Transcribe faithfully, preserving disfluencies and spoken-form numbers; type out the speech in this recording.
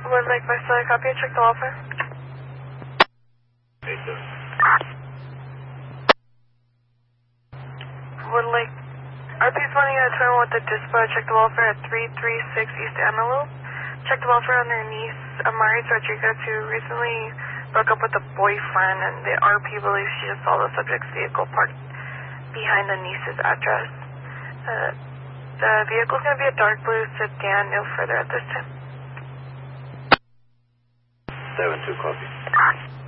Would like my cellular copy, check the welfare. Would like, are these wanting to determine what the dispo, check the welfare at three three six East Amarillo. Check the welfare on their niece, Amari Rodriguez, who recently broke up with a boyfriend, and the R P believes she just saw the subject's vehicle parked behind the niece's address. Uh, the vehicle is going to be a dark blue sedan, no further at this time. seven two, copy.